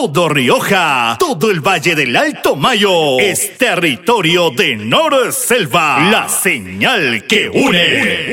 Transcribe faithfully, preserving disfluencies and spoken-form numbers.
todo Rioja, todo el Valle del Alto Mayo es territorio de Nor Selva, la señal que une.